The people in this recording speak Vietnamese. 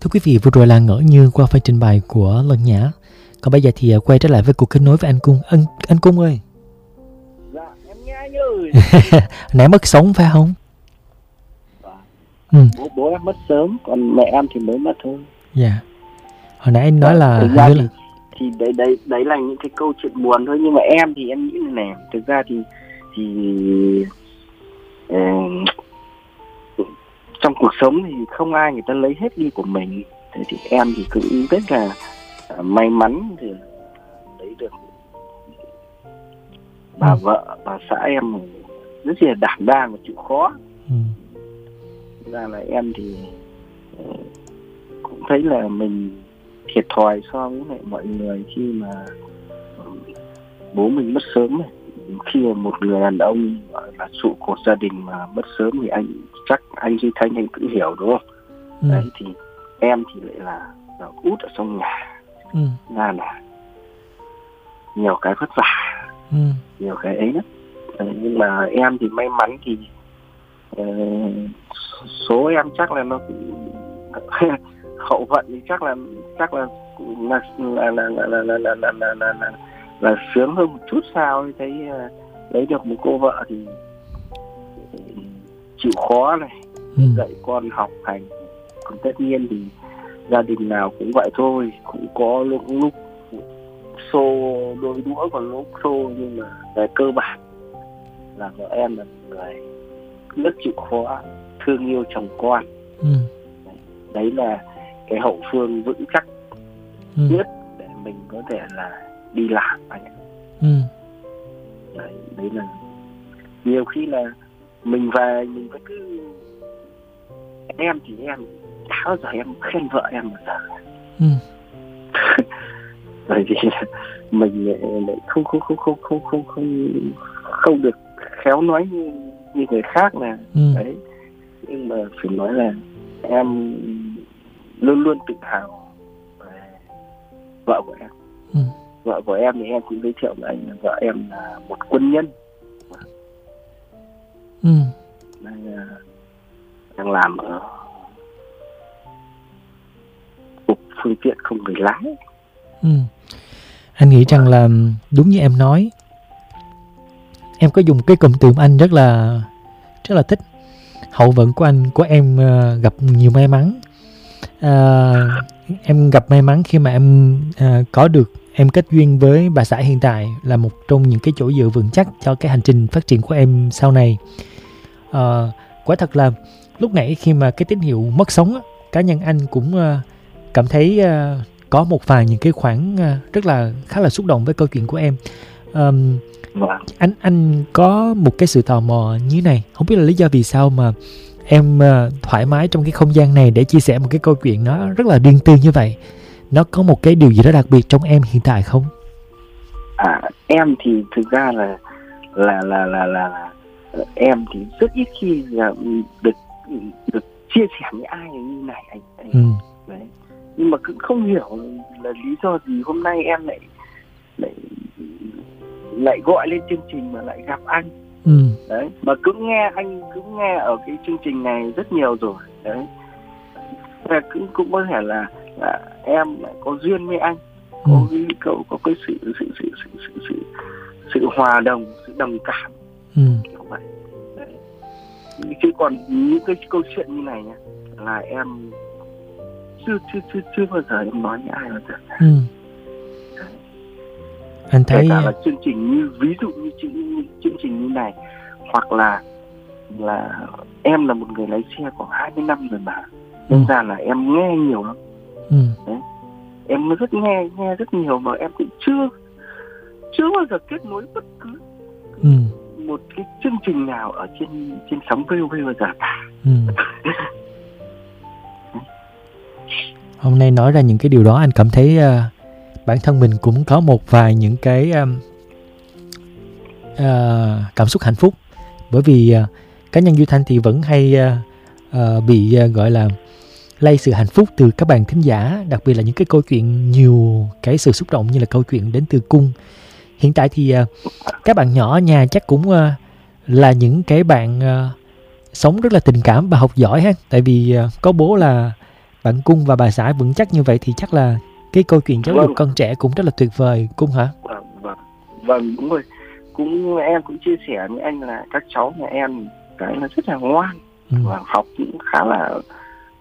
Thưa quý vị, vừa rồi là Ngỡ Như qua phần trình bày của Lân Nhã. Còn bây giờ thì quay trở lại với cuộc kết nối với anh Cung. Anh Cung ơi. Dạ, em nghe anh ơi. Nãy mất sống phải không? Bố em mất sớm, còn mẹ em thì mới mất thôi. Dạ. Hồi nãy anh nói là thì đấy là những cái câu chuyện buồn thôi, nhưng mà em thì em nghĩ là này, thực ra thì trong cuộc sống thì không ai người ta lấy hết đi của mình. Thế thì em thì cũng rất là may mắn thì lấy được bà vợ, bà xã em rất là đảm đang và chịu khó. Ra là em thì cũng thấy là mình thiệt thòi so với lại mọi người khi mà bố mình mất sớm này. Khi mà một người đàn ông là trụ cột gia đình mà mất sớm thì chắc anh Duy Thanh anh cũng hiểu đúng không? Đấy thì em thì lại là út ở trong nhà, ra là nhiều cái vất vả, nhiều cái ấy lắm. Nhưng mà em thì may mắn thì số em chắc là nó cũng hậu vận thì chắc là sướng hơn một chút sao. Thấy lấy được một cô vợ thì chịu khó này, dạy con học hành. Còn tất nhiên thì gia đình nào cũng vậy thôi, cũng có lúc xô đôi đũa, còn lúc xô, nhưng mà về cơ bản là vợ em là người rất chịu khó, thương yêu chồng con. Đấy là cái hậu phương vững chắc nhất để mình có thể là đi làm anh ạ. Đấy là nhiều khi là mình về mình vẫn cứ em thì em chả bao giờ em khen vợ em một giờ. Bởi vì mình lại không được khéo nói như người khác là đấy. Nhưng mà phải nói là em luôn luôn tự hào về vợ của em. Vợ của em thì em cũng giới thiệu với anh là vợ em là một quân nhân. Đang làm ở cục phương tiện không người lái. Anh nghĩ rằng là đúng như em nói. Em có dùng cái cụm từ anh rất là thích. Hậu vận của em gặp nhiều may mắn. Em gặp may mắn khi mà em có được em kết duyên với bà xã hiện tại, là một trong những cái chỗ dựa vững chắc cho cái hành trình phát triển của em sau này. Quả thật là lúc nãy khi mà cái tín hiệu mất sóng á, cá nhân anh cũng cảm thấy có một vài những cái khoảng khá là xúc động với câu chuyện của em. Anh có một cái sự tò mò như này, không biết là lý do vì sao mà em thoải mái trong cái không gian này để chia sẻ một cái câu chuyện nó rất là riêng tư như vậy. Nó có một cái điều gì đó đặc biệt trong em hiện tại không? Em thì thực ra là em thì rất ít khi là được chia sẻ với ai như này anh. Đấy. Nhưng mà cũng không hiểu là lý do gì hôm nay em lại gọi lên chương trình mà lại gặp anh. Đấy, mà anh cũng nghe ở cái chương trình này rất nhiều rồi. Đấy, và cũng có thể là em lại có duyên với anh, có cái sự hòa đồng, sự đồng cảm, kiểu vậy. Đấy. Chứ còn những cái câu chuyện như này nhá, là em chưa bao giờ em nói với ai bao giờ. Anh thấy cả là chương trình như ví dụ như chương trình như này, hoặc là em là một người lái xe khoảng 20 năm rồi mà, nên ra là em nghe nhiều lắm. Đấy. Em rất nghe rất nhiều mà em cũng chưa bao giờ kết nối bất cứ một cái chương trình nào ở trên sóng VOV bao giờ cả. Hôm nay nói ra những cái điều đó, anh cảm thấy bản thân mình cũng có một vài những cái cảm xúc hạnh phúc. Bởi vì cá nhân Duy Thanh thì vẫn hay bị gọi là lây sự hạnh phúc từ các bạn thính giả, đặc biệt là những cái câu chuyện nhiều cái sự xúc động như là câu chuyện đến từ Cung. Hiện tại thì các bạn nhỏ ở nhà chắc cũng là những cái bạn sống rất là tình cảm và học giỏi ha. Tại vì có bố là bạn Cung và bà xã vững chắc như vậy thì chắc là cái câu chuyện giáo dục con trẻ cũng rất là tuyệt vời, Cung hả? Vâng, đúng rồi. Em cũng chia sẻ với anh là các cháu nhà em cái nó rất là ngoan, và học cũng khá là